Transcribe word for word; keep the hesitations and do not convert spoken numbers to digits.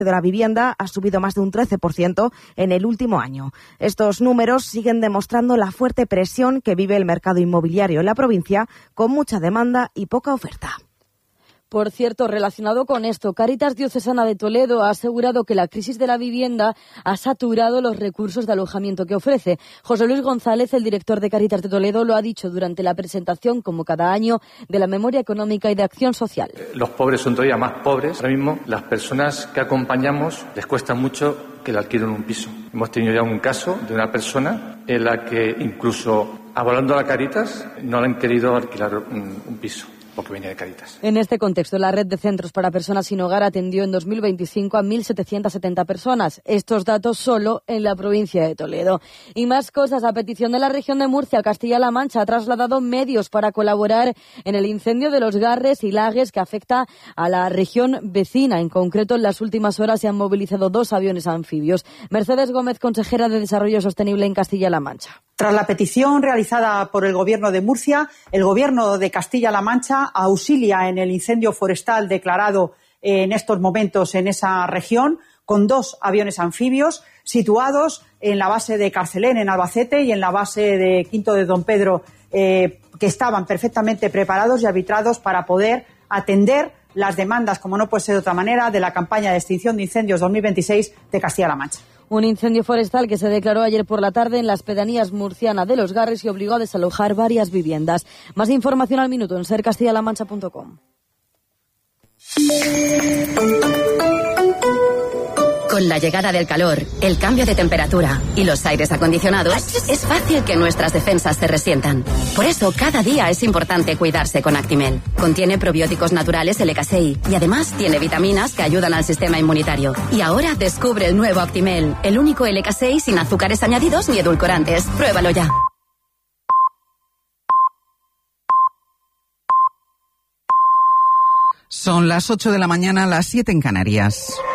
de la vivienda ha subido más de un trece por ciento en el último año. Estos números siguen demostrando la fuerte presión que vive el mercado inmobiliario en la provincia, con mucha demanda y poca oferta. Por cierto, relacionado con esto, Cáritas Diocesana de Toledo ha asegurado que la crisis de la vivienda ha saturado los recursos de alojamiento que ofrece. José Luis González, el director de Cáritas de Toledo, lo ha dicho durante la presentación, como cada año, de la Memoria Económica y de Acción Social. Los pobres son todavía más pobres. Ahora mismo, las personas que acompañamos les cuesta mucho que le alquilen un piso. Hemos tenido ya un caso de una persona en la que, incluso avalando a la Cáritas, no le han querido alquilar un, un piso, porque venía de Cáritas. En este contexto, la red de centros para personas sin hogar atendió en dos mil veinticinco a mil setecientas setenta personas. Estos datos solo en la provincia de Toledo. Y más cosas. A petición de la región de Murcia, Castilla-La Mancha ha trasladado medios para colaborar en el incendio de los Garres y Lagues que afecta a la región vecina. En concreto, en las últimas horas se han movilizado dos aviones anfibios. Mercedes Gómez, consejera de Desarrollo Sostenible en Castilla-La Mancha. Tras la petición realizada por el Gobierno de Murcia, el Gobierno de Castilla-La Mancha auxilia en el incendio forestal declarado en estos momentos en esa región, con dos aviones anfibios situados en la base de Carcelén, en Albacete, y en la base de Quinto de Don Pedro, eh, que estaban perfectamente preparados y arbitrados para poder atender las demandas, como no puede ser de otra manera, de la campaña de extinción de incendios dos mil veintiséis de Castilla-La Mancha. Un incendio forestal que se declaró ayer por la tarde en las pedanías murcianas de Los Garres y obligó a desalojar varias viviendas. Más información al minuto en ser castilla la mancha punto com. Con la llegada del calor, el cambio de temperatura y los aires acondicionados, es fácil que nuestras defensas se resientan. Por eso, cada día es importante cuidarse con Actimel. Contiene probióticos naturales L K seis y además tiene vitaminas que ayudan al sistema inmunitario. Y ahora descubre el nuevo Actimel, el único L K seis sin azúcares añadidos ni edulcorantes. Pruébalo ya. Son las ocho de la mañana, las siete en Canarias.